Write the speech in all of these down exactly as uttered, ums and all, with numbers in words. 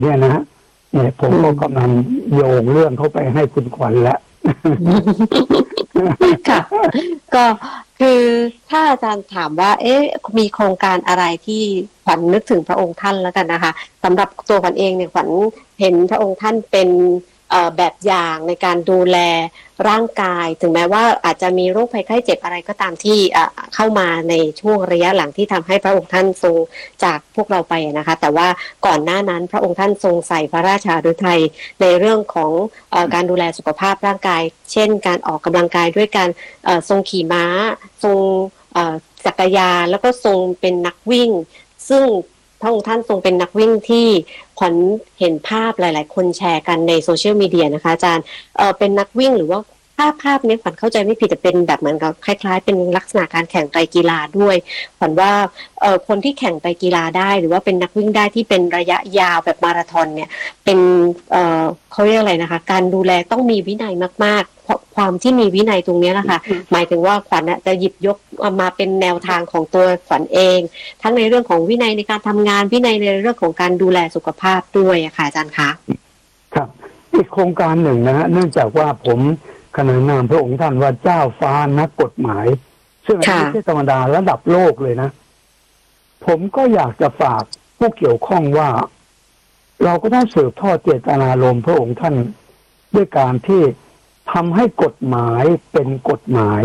เนี่ยนะเนี่ยผมก็กำลังโยงเรื่องเข้าไปให้คุณขวัญแล้วค่ะก็คือถ้าอาจารย์ถามว่าเอ๊ะมีโครงการอะไรที่ขวัญนึกถึงพระองค์ท่านแล้วกันนะคะสำหรับตัวขวัญเองเนี่ยขวัญเห็นพระองค์ท่านเป็นแบบอย่างในการดูแลร่างกายถึงแม้ว่าอาจจะมีโรคภัยไข้เจ็บอะไรก็ตามที่เข้ามาในช่วงระยะหลังที่ทำให้พระองค์ท่านทรงจากพวกเราไปนะคะแต่ว่าก่อนหน้านั้นพระองค์ท่านทรงใส่พระราชาฤทัยในเรื่องของเอ่อการดูแลสุขภาพร่างกายเช่นการออกกำลังกายด้วยการทรงขี่ม้าทรงจักรยานแล้วก็ทรงเป็นนักวิ่งซึ่งพระองค์ท่านทรงเป็นนักวิ่งที่ขวัญเห็นภาพหลายๆคนแชร์กันในโซเชียลมีเดียนะคะอาจารย์เอ่อเป็นนักวิ่งหรือว่าภาพภาพนี้ขวัญเข้าใจไม่ผิดแต่เป็นแบบเหมือนกับคล้ายๆเป็นลักษณะการแข่งไตรกีฬาด้วยขวัญว่าเอ่อคนที่แข่งไตรกีฬาได้หรือว่าเป็นนักวิ่งได้ที่เป็นระยะยาวแบบมาราธอนเนี่ยเป็นเอ่อเขาเรียกอะไรนะคะการดูแลต้องมีวินัยมากๆเพราะความที่มีวินัยตรงนี้แหละค่ะหมายถึงว่าขวัญจะหยิบยกมาเป็นแนวทางของตัวขวัญเองทั้งในเรื่องของวินัยในการทำงานวินัยในเรื่องของการดูแลสุขภาพด้วยค่ะอาจารย์คะครับอีกโครงการหนึ่งนะฮะเนื่องจากว่าผมขนานนามพระองค์ท่านว่าเจ้าฟ้านักกฎหมายซึ่งไม่ใช่ธรรมดาระดับโลกเลยนะผมก็อยากจะฝากผู้เกี่ยวข้องว่าเราก็ต้องสืบทอดเจตนารมณ์พระองค์ท่านด้วยการที่ทำให้กฎหมายเป็นกฎหมาย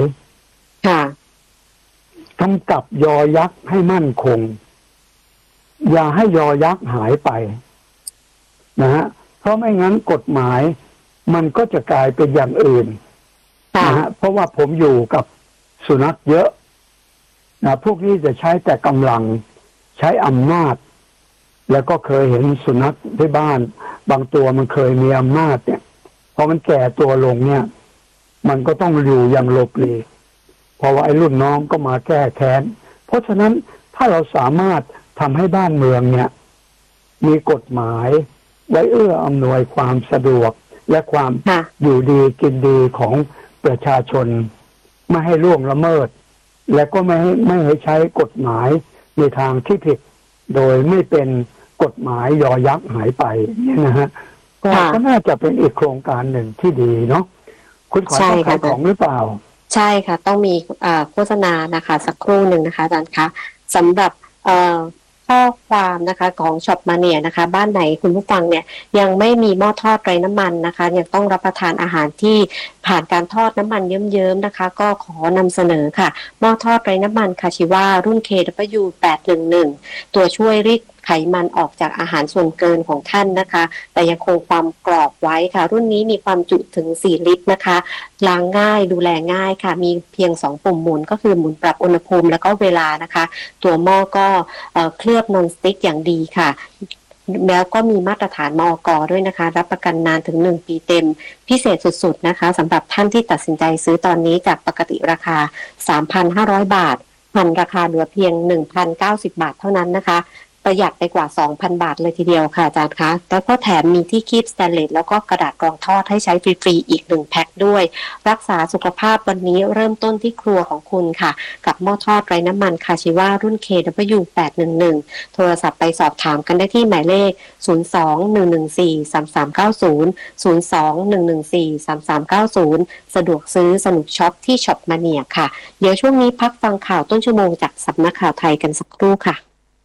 กำกับยอยักษ์ให้มั่นคงอย่าให้ยอยักษ์หายไปนะฮะเพราะไม่งั้นกฎหมายมันก็จะกลายเป็นอย่างอื่นนะฮะเพราะว่าผมอยู่กับสุนัขเยอะนะพวกนี้จะใช้แต่กำลังใช้อำนาจแล้วก็เคยเห็นสุนัขที่บ้านบางตัวมันเคยมีอำนาจเนี่ยพอมันแก่ตัวลงเนี่ยมันก็ต้องอยู่อย่างหลบหลีกเพราะว่าไอ้รุ่นน้องก็มาแก้แค้นเพราะฉะนั้นถ้าเราสามารถทำให้บ้านเมืองเนี่ยมีกฎหมายไว้เอื้ออำนวยความสะดวกและความอยู่ดีกินดีของประชาชนไม่ให้ล่วงละเมิดและก็ไม่ให้ไม่ให้ใช้กฎหมายในทางที่ผิดโดยไม่เป็นกฎหมายยอยักษ์หายไปเนี่ยนะฮะก็ก็น่าจะเป็นอีกโครงการหนึ่งที่ดีเนาะคุณขอต้องขายของหรือเปล่าใช่ค่ะต้องมีโฆษณานะคะสักครู่หนึ่งนะคะอาจารย์คะสำหรับข้อความนะคะของช็อปมาเนียนะคะบ้านไหนคุณผู้ฟังเนี่ยยังไม่มีหม้อทอดไร้น้ำมันนะคะยังต้องรับประทานอาหารที่ผ่านการทอดน้ำมันเยิ้มๆนะคะก็ขอนำเสนอค่ะหม้อทอดไร้น้ำมันคาชิวารุ่น เค ดับเบิลยู แปดหนึ่งหนึ่ง ตัวช่วยรีดไขมันออกจากอาหารส่วนเกินของท่านนะคะแต่ยังคงความกรอบไว้ค่ะรุ่นนี้มีความจุถึงสี่ลิตรนะคะล้างง่ายดูแลง่ายค่ะมีเพียงสองปุ่มหมุนก็คือหมุนปรับอุณหภูมิแล้วก็เวลานะคะตัวหม้อก็เคลือบนอนสติ๊กอย่างดีค่ะแล้วก็มีมาตรฐานมอก.ด้วยนะคะรับประกันนานถึงหนึ่งปีเต็มพิเศษสุดๆนะคะสำหรับท่านที่ตัดสินใจซื้อตอนนี้จากปกติราคา สามพันห้าร้อย บาทหันราคาเหลือเพียง หนึ่งพันเก้าสิบ บาทเท่านั้นนะคะประหยัดไปกว่า สองพัน บาทเลยทีเดียวค่ะอาจารย์คะแล้วก็แถมมีที่คีบสแตนเลสแล้วก็กระดาษกรองทอดให้ใช้ฟรีๆอีกหนึ่งแพ็คด้วยรักษาสุขภาพวันนี้เริ่มต้นที่ครัวของคุณค่ะกับหม้อทอดไร้น้ำมันคาชิวารุ่น เค ดับเบิลยู แปดหนึ่งหนึ่ง โทรศัพท์ไปสอบถามกันได้ที่หมายเลขศูนย์ สอง หนึ่ง หนึ่ง สี่ สาม สาม เก้า ศูนย์ ศูนย์ สอง หนึ่ง หนึ่ง สี่ สาม สาม เก้า ศูนย์สะดวกซื้อสนุกช็อปที่ช็อปมาเนียค่ะเดี๋ยวช่วงนี้พักฟังข่าวต้นชั่วโมงจากสำนักข่าวไทยกันสักครู่ค่ะ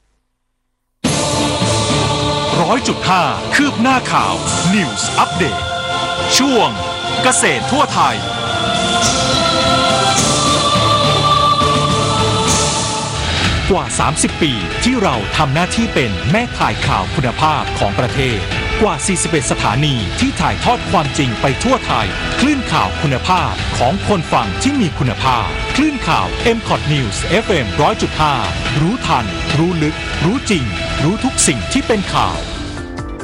ร้อยจุดห้าคืบหน้าข่าว News Update ช่วงเกษตรทั่วไทยกว่าสามสิบปีที่เราทำหน้าที่เป็นแม่ข่ายข่าวคุณภาพของประเทศกว่าสี่สิบเอ็ดสถานีที่ถ่ายทอดความจริงไปทั่วไทยคลื่นข่าวคุณภาพของคนฟังที่มีคุณภาพคลื่นข่าว เอ็ม คอท News เอฟ เอ็ม หนึ่งร้อยจุดห้า รู้ทันรู้ลึกรู้จริงรู้ทุกสิ่งที่เป็นข่าว